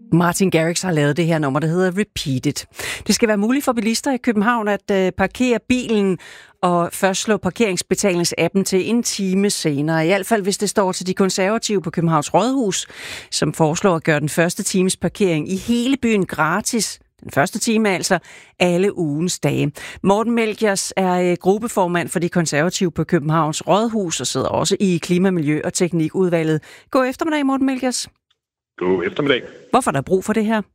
Martin Garrix har lavet det her nummer, der hedder Repeat It. Det skal være muligt for bilister i København at parkere bilen og først slå parkeringsbetalingsappen til en time senere. I hvert fald hvis det står til de konservative på Københavns Rådhus, som foreslår at gøre den første times parkering i hele byen gratis. Den første time altså alle ugens dage. Morten Melchiors er gruppeformand for de konservative på Københavns Rådhus og sidder også i Klima-, Miljø- og Teknikudvalget. God eftermiddag, Morten Melchiors. God eftermiddag. Hvorfor er der brug for det her?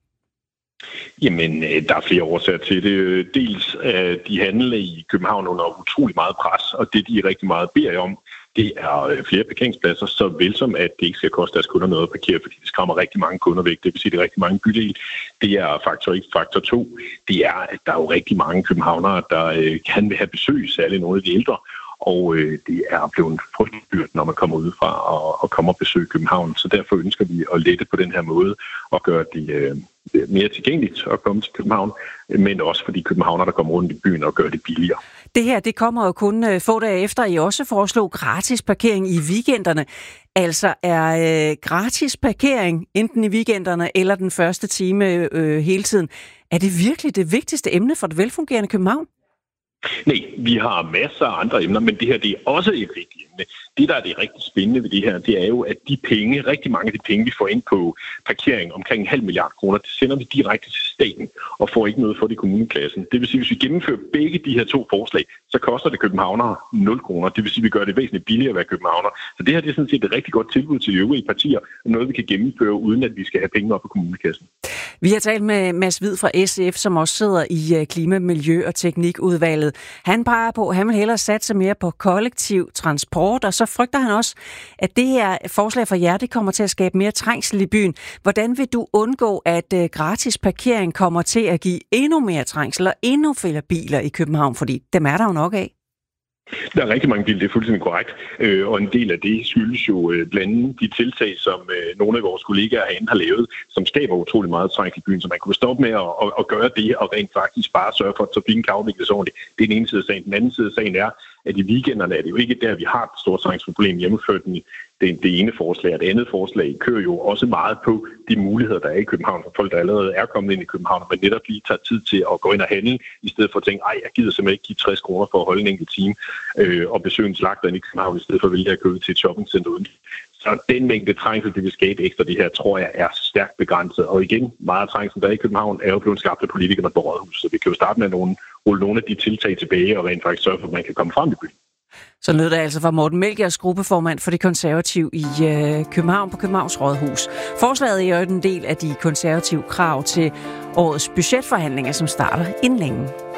Jamen, der er flere årsager til det. Dels de handlende i København under utrolig meget pres, og det de rigtig meget beder om, det er flere parkeringspladser, så vel som at det ikke skal koste deres kunder noget at parkere, fordi det skræmmer rigtig mange kunder væk. Det vil sige, det er rigtig mange bydele. Det er faktor 1. Faktor 2, det er, at der er jo rigtig mange københavnere, der kan have besøg, særligt nogle af de ældre. Og det er blevet frygtelig dyrt, når man kommer udefra og kommer og besøger København. Så derfor ønsker vi at lette på den her måde og gøre det mere tilgængeligt at komme til København, men også for de københavnere, der kommer rundt i byen og gør det billigere. Det her, det kommer jo kun få dage efter, I også foreslog gratis parkering i weekenderne. Altså er gratis parkering enten i weekenderne eller den første time hele tiden, er det virkelig det vigtigste emne for et velfungerende København? Nej, vi har masser af andre emner, men det her det er også et vigtigt emne. Det, der er det rigtig spændende ved det her, det er jo, at de penge, rigtig mange af de penge, vi får ind på parkering, omkring 0,5 milliard kroner, det sender vi direkte til staten og får ikke noget for det i kommuneklassen. Det vil sige, hvis vi gennemfører begge de her to forslag, så koster det københavnere 0 kroner. Det vil sige, at vi gør det væsentligt billigere at være københavner. Så det her det er sådan set et rigtig godt tilbud til de øvrige partier, noget vi kan gennemføre, uden at vi skal have penge op på kommunekassen. Vi har talt med Mads Hvid fra SF, som også sidder i Klima-, Miljø- og Teknikudvalget. Han peger på, at han vil hellere satse mere på kollektiv transport, og så frygter han også, at det her forslag fra jer, det kommer til at skabe mere trængsel i byen. Hvordan vil du undgå, at gratis parkering kommer til at give endnu mere trængsel og endnu flere biler i København? Fordi dem er der jo nok af. Der er rigtig mange biler, det er fuldstændig korrekt. Og en del af det skyldes jo blandt andet de tiltag, som nogle af vores kollegaer herinde har lavet, som skaber utrolig meget trængsel i byen, så man kunne stoppe med at gøre det og rent faktisk bare sørge for, at trafikken kan afvikles ordentligt. Det er den ene side af sagen. Den anden side af sagen er, at i weekenderne er det jo ikke der, vi har et stort trængselsproblem hjemmeført det ene forslag, og det andet forslag kører jo også meget på de muligheder, der er i København, for folk, der allerede er kommet ind i København, men netop lige tager tid til at gå ind og handle, i stedet for at tænke, jeg gider simpelthen ikke give 60 kroner for at holde en enkelt time og besøge en slagter i København, i stedet for at vælge at købe til et shoppingcenter uden. Så den mængde trængsel, det vil skabe ekstra det her, tror jeg er stærkt begrænset. Og igen, meget trængsel, der er i København, er jo blevet skabt af politikerne på Rådhus, så vi kan jo starte med at rulle nogle af de tiltag tilbage og rent faktisk sørge for, at man kan komme frem i byen. Så lød det altså fra Morten Melchiors, gruppeformand for de konservative i København på Københavns Rådhus. Forslaget er jo en del af de konservative krav til årets budgetforhandlinger, som starter inden længe.